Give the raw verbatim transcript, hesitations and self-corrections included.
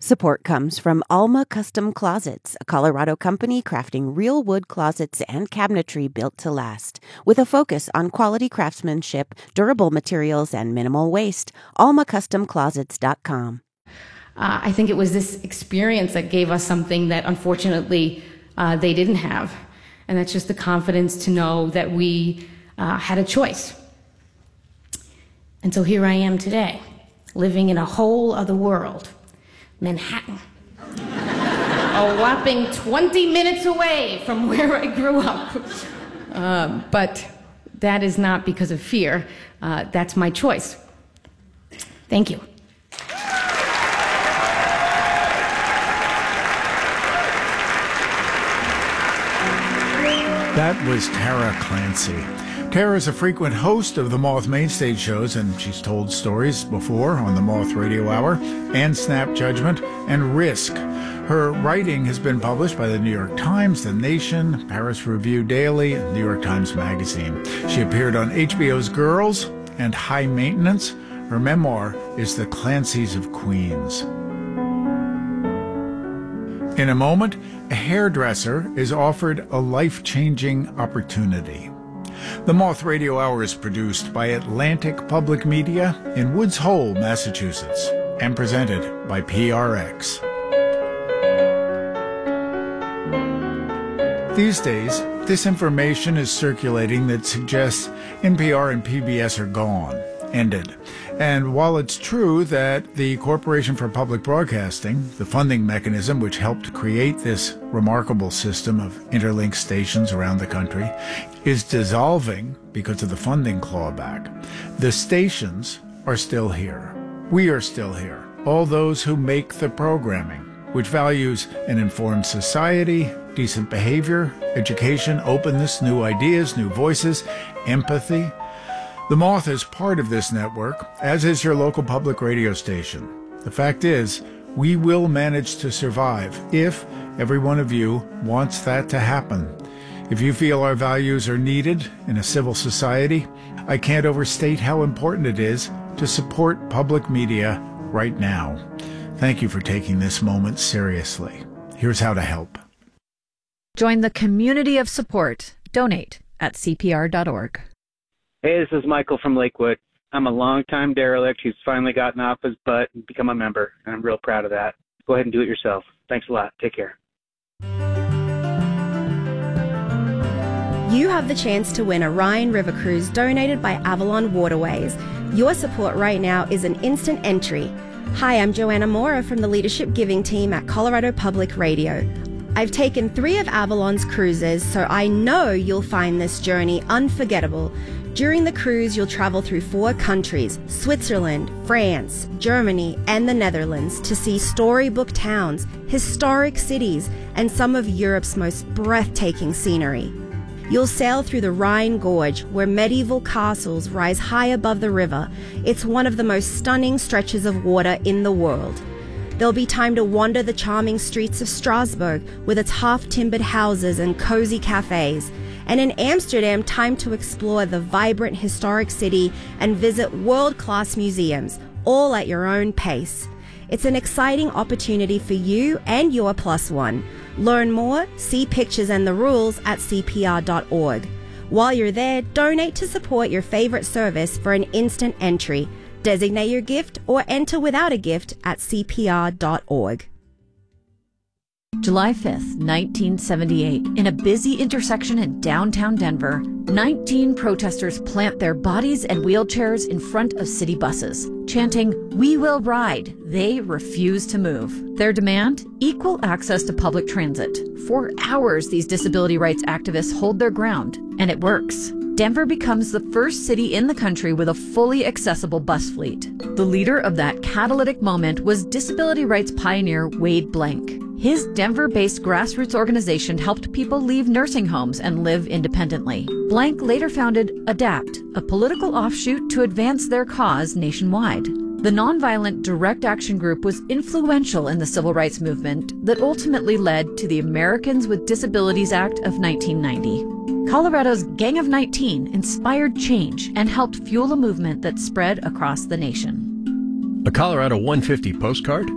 Support comes from Alma Custom Closets, a Colorado company crafting real wood closets and cabinetry built to last. With a focus on quality craftsmanship, durable materials, and minimal waste, alma custom closets dot com. Uh, I think it was this experience that gave us something that unfortunately uh, they didn't have. And that's just the confidence to know that we uh, had a choice. And so here I am today, living in a whole other world. Manhattan. A whopping twenty minutes away from where I grew up. Uh, but that is not because of fear. Uh, that's my choice. Thank you. That was Tara Clancy. Tara is a frequent host of the Moth Mainstage shows, and she's told stories before on the Moth Radio Hour and Snap Judgment and Risk. Her writing has been published by the New York Times, The Nation, Paris Review Daily, and New York Times Magazine. She appeared on H B O's Girls and High Maintenance. Her memoir is The Clancys of Queens. In a moment, a hairdresser is offered a life-changing opportunity. The Moth Radio Hour is produced by Atlantic Public Media in Woods Hole, Massachusetts, and presented by P R X. These days, disinformation is circulating that suggests N P R and P B S are gone, ended. And while it's true that the Corporation for Public Broadcasting, the funding mechanism which helped create this remarkable system of interlinked stations around the country, is dissolving because of the funding clawback, the stations are still here. We are still here. All those who make the programming, which values an informed society, decent behavior, education, openness, new ideas, new voices, empathy. The Moth is part of this network, as is your local public radio station. The fact is, we will manage to survive if every one of you wants that to happen. If you feel our values are needed in a civil society, I can't overstate how important it is to support public media right now. Thank you for taking this moment seriously. Here's how to help. Join the community of support. Donate at C P R dot org. Hey, this is Michael from Lakewood. I'm a longtime derelict who's finally gotten off his butt and become a member, and I'm real proud of that. Go ahead and do it yourself. Thanks a lot. Take care. You have the chance to win a Rhine River Cruise donated by Avalon Waterways. Your support right now is an instant entry. Hi, I'm Joanna Mora from the Leadership Giving team at Colorado Public Radio. I've taken three of Avalon's cruises, so I know you'll find this journey unforgettable. During the cruise, you'll travel through four countries, Switzerland, France, Germany, and the Netherlands, to see storybook towns, historic cities, and some of Europe's most breathtaking scenery. You'll sail through the Rhine Gorge, where medieval castles rise high above the river. It's one of the most stunning stretches of water in the world. There'll be time to wander the charming streets of Strasbourg with its half-timbered houses and cozy cafes. And in Amsterdam, time to explore the vibrant historic city and visit world-class museums, all at your own pace. It's an exciting opportunity for you and your plus one. Learn more, see pictures and the rules at C P R dot org. While you're there, donate to support your favorite service for an instant entry. Designate your gift or enter without a gift at C P R dot org. July fifth, nineteen seventy-eight, in a busy intersection in downtown Denver, nineteen protesters plant their bodies and wheelchairs in front of city buses, chanting, "We will ride." They refuse to move. Their demand? Equal access to public transit. For hours, these disability rights activists hold their ground, and it works. Denver becomes the first city in the country with a fully accessible bus fleet. The leader of that catalytic moment was disability rights pioneer Wade Blank. His Denver-based grassroots organization helped people leave nursing homes and live independently. Blank later founded ADAPT, a political offshoot to advance their cause nationwide. The nonviolent direct action group was influential in the civil rights movement that ultimately led to the Americans with Disabilities Act of nineteen ninety. Colorado's Gang of nineteen inspired change and helped fuel a movement that spread across the nation. A Colorado one fifty postcard?